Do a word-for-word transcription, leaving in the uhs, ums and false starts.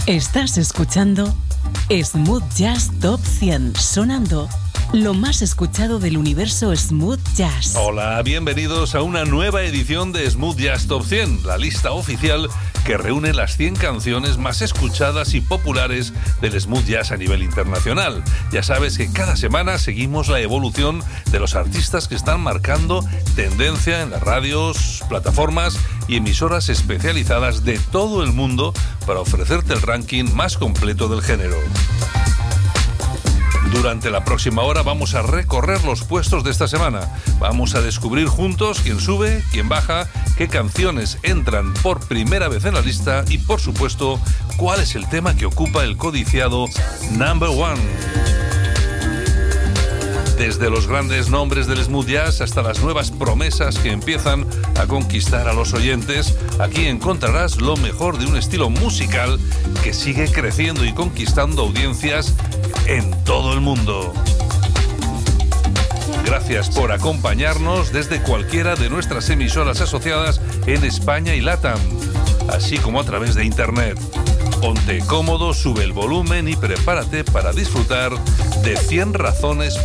Estás escuchando Smooth Jazz Top cien, sonando lo más escuchado del universo Smooth Jazz. Hola, bienvenidos a una nueva edición de Smooth Jazz Top cien, la lista oficial que reúne las cien canciones más escuchadas y populares del smooth jazz a nivel internacional. Ya sabes que cada semana seguimos la evolución de los artistas que están marcando tendencia en las radios, plataformas y emisoras especializadas de todo el mundo para ofrecerte el ranking más completo del género. Durante la próxima hora vamos a recorrer los puestos de esta semana. Vamos a descubrir juntos quién sube, quién baja, qué canciones entran por primera vez en la lista y, por supuesto, cuál es el tema que ocupa el codiciado Number One. Desde los grandes nombres del smooth jazz hasta las nuevas promesas que empiezan a conquistar a los oyentes, aquí encontrarás lo mejor de un estilo musical que sigue creciendo y conquistando audiencias en todo el mundo. Gracias por acompañarnos desde cualquiera de nuestras emisoras asociadas en España y LATAM, así como a través de Internet. Ponte cómodo, sube el volumen y prepárate para disfrutar de cien razones